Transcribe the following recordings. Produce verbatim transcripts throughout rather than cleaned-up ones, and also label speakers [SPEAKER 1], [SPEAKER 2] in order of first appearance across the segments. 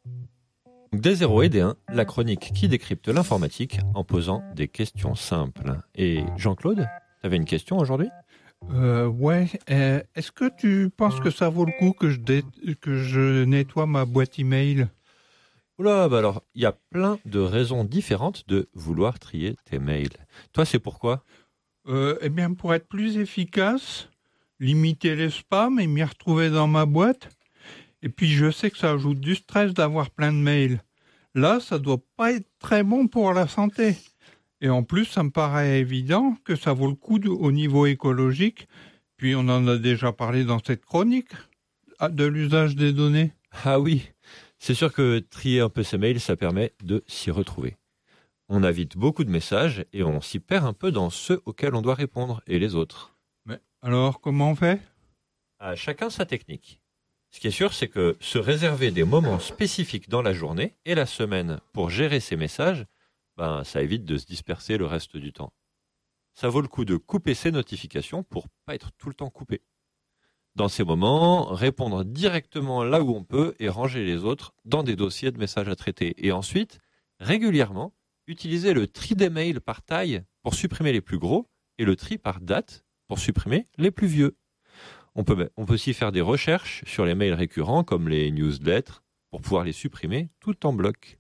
[SPEAKER 1] Des zéros et des un, la chronique qui décrypte l'informatique en posant des questions simples. Et Jean-Claude, tu avais une question aujourd'hui ?
[SPEAKER 2] Euh, ouais, euh, est-ce que tu penses que ça vaut le coup que je, dé- que je nettoie ma boîte email ?
[SPEAKER 1] Oula, bah alors, il y a plein de raisons différentes de vouloir trier tes mails. Toi, c'est pourquoi ?
[SPEAKER 2] euh, Eh bien, pour être plus efficace, limiter les spams et m'y retrouver dans ma boîte. Et puis, je sais que ça ajoute du stress d'avoir plein de mails. Là, ça doit pas être très bon pour la santé. Et en plus, ça me paraît évident que ça vaut le coup de, au niveau écologique. Puis, on en a déjà parlé dans cette chronique de l'usage des données.
[SPEAKER 1] Ah oui, c'est sûr que trier un peu ses mails, ça permet de s'y retrouver. On a vite beaucoup de messages et on s'y perd un peu dans ceux auxquels on doit répondre et les autres.
[SPEAKER 2] Mais alors, comment on fait ?
[SPEAKER 1] À chacun sa technique. Ce qui est sûr, c'est que se réserver des moments spécifiques dans la journée et la semaine pour gérer ces messages, ben, ça évite de se disperser le reste du temps. Ça vaut le coup de couper ses notifications pour pas être tout le temps coupé. Dans ces moments, répondre directement là où on peut et ranger les autres dans des dossiers de messages à traiter. Et ensuite, régulièrement, utiliser le tri des mails par taille pour supprimer les plus gros et le tri par date pour supprimer les plus vieux. On peut, on peut aussi faire des recherches sur les mails récurrents comme les newsletters pour pouvoir les supprimer tout en bloc.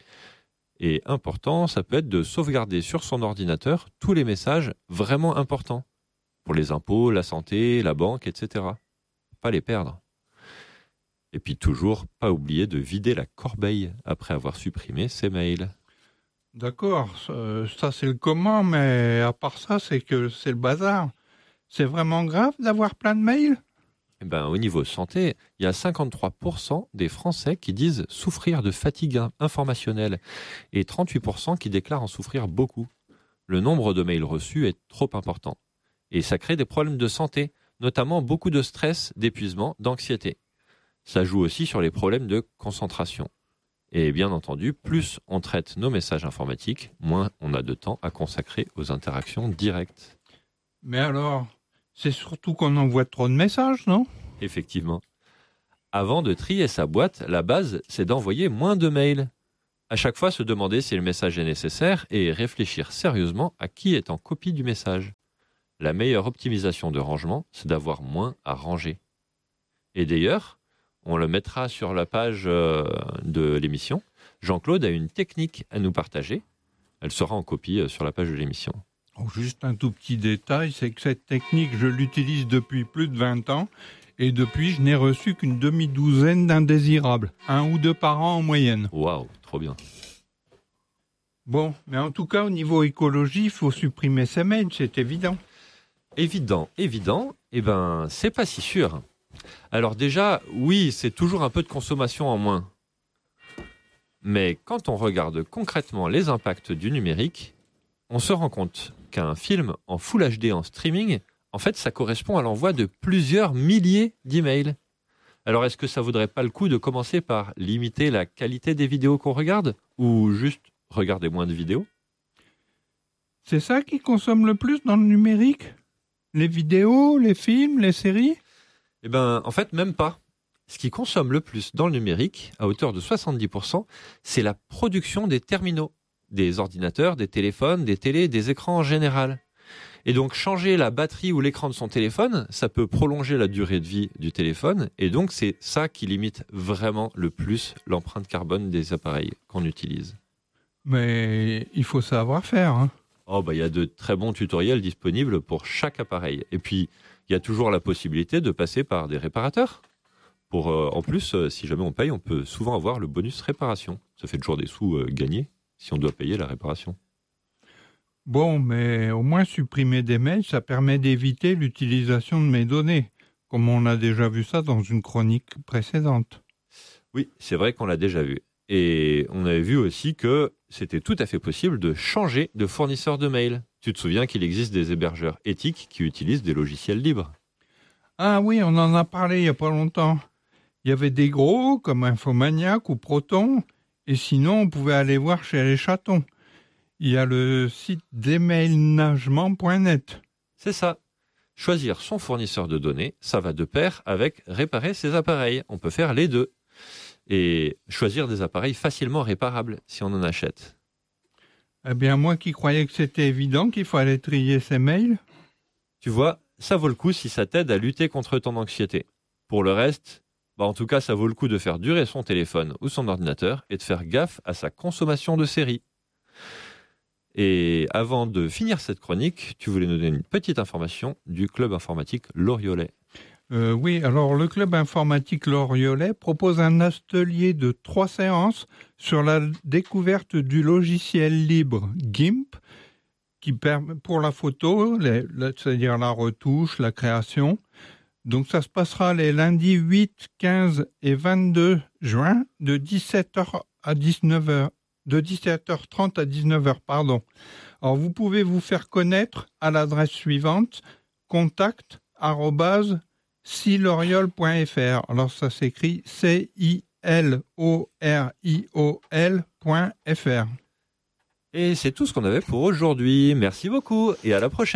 [SPEAKER 1] Et important, ça peut être de sauvegarder sur son ordinateur tous les messages vraiment importants pour les impôts, la santé, la banque, et cetera. Pas les perdre. Et puis toujours, pas oublier de vider la corbeille après avoir supprimé ses mails.
[SPEAKER 2] D'accord, ça, ça c'est le commun, mais à part ça, c'est que c'est le bazar. C'est vraiment grave d'avoir plein de mails ?
[SPEAKER 1] Eh ben, au niveau santé, il y a cinquante-trois pour cent des Français qui disent souffrir de fatigue informationnelle et trente-huit pour cent qui déclarent en souffrir beaucoup. Le nombre de mails reçus est trop important. Et ça crée des problèmes de santé, notamment beaucoup de stress, d'épuisement, d'anxiété. Ça joue aussi sur les problèmes de concentration. Et bien entendu, plus on traite nos messages informatiques, moins on a de temps à consacrer aux interactions directes.
[SPEAKER 2] Mais alors, c'est surtout qu'on envoie trop de messages, non ?
[SPEAKER 1] Effectivement. Avant de trier sa boîte, la base, c'est d'envoyer moins de mails. À chaque fois, se demander si le message est nécessaire et réfléchir sérieusement à qui est en copie du message. La meilleure optimisation de rangement, c'est d'avoir moins à ranger. Et d'ailleurs, on le mettra sur la page de l'émission. Jean-Claude a une technique à nous partager. Elle sera en copie sur la page de l'émission.
[SPEAKER 2] Oh, juste un tout petit détail, c'est que cette technique, je l'utilise depuis plus de vingt ans. Et depuis, je n'ai reçu qu'une demi-douzaine d'indésirables. Un ou deux par an en moyenne.
[SPEAKER 1] Waouh, trop bien.
[SPEAKER 2] Bon, mais en tout cas, au niveau écologie, il faut supprimer ces mails, c'est évident.
[SPEAKER 1] Évident, évident, eh ben, c'est pas si sûr. Alors déjà, oui, c'est toujours un peu de consommation en moins. Mais quand on regarde concrètement les impacts du numérique, on se rend compte qu'un film en Full H D en streaming, en fait, ça correspond à l'envoi de plusieurs milliers d'emails. Alors, est-ce que ça vaudrait pas le coup de commencer par limiter la qualité des vidéos qu'on regarde ou juste regarder moins de vidéos ?
[SPEAKER 2] C'est ça qui consomme le plus dans le numérique ? Les vidéos, les films, les séries ?
[SPEAKER 1] Eh ben, en fait, même pas. Ce qui consomme le plus dans le numérique, à hauteur de soixante-dix pour cent, c'est la production des terminaux, des ordinateurs, des téléphones, des télés, des écrans en général. Et donc, changer la batterie ou l'écran de son téléphone, ça peut prolonger la durée de vie du téléphone. Et donc, c'est ça qui limite vraiment le plus l'empreinte carbone des appareils qu'on utilise.
[SPEAKER 2] Mais il faut savoir faire, hein.
[SPEAKER 1] Oh, bah, il y a de très bons tutoriels disponibles pour chaque appareil. Et puis, il y a toujours la possibilité de passer par des réparateurs. Pour, euh, en plus, euh, si jamais on paye, on peut souvent avoir le bonus réparation. Ça fait toujours des sous euh, gagnés si on doit payer la réparation.
[SPEAKER 2] Bon, mais au moins supprimer des mails, ça permet d'éviter l'utilisation de mes données, comme on a déjà vu ça dans une chronique précédente.
[SPEAKER 1] Oui, c'est vrai qu'on l'a déjà vu. Et on avait vu aussi que c'était tout à fait possible de changer de fournisseur de mail. Tu te souviens qu'il existe des hébergeurs éthiques qui utilisent des logiciels libres ?
[SPEAKER 2] Ah oui, on en a parlé il n'y a pas longtemps. Il y avait des gros, comme Infomaniac ou Proton, et sinon on pouvait aller voir chez les chatons. Il y a le site déménagement point net.
[SPEAKER 1] C'est ça. Choisir son fournisseur de données, ça va de pair avec réparer ses appareils. On peut faire les deux. et choisir des appareils facilement réparables si on en achète.
[SPEAKER 2] Eh bien, moi qui croyais que c'était évident qu'il fallait trier ses mails.
[SPEAKER 1] Tu vois, ça vaut le coup si ça t'aide à lutter contre ton anxiété. Pour le reste, bah en tout cas, ça vaut le coup de faire durer son téléphone ou son ordinateur et de faire gaffe à sa consommation de séries. Et avant de finir cette chronique, tu voulais nous donner une petite information du club informatique Loriolet.
[SPEAKER 2] Euh, oui, alors le club informatique Loriolet propose un atelier de trois séances sur la découverte du logiciel libre GIMP, qui permet pour la photo, les, la, c'est-à-dire la retouche, la création. Donc ça se passera les lundis huit, quinze et vingt-deux juin de dix-sept heures à dix-neuf heures. De dix-sept heures trente à dix-neuf heures, pardon. Alors, vous pouvez vous faire connaître à l'adresse suivante, contact arobase siloriol point f r. Alors, ça s'écrit C I L O R I O L point F R.
[SPEAKER 1] Et c'est tout ce qu'on avait pour aujourd'hui. Merci beaucoup et à la prochaine.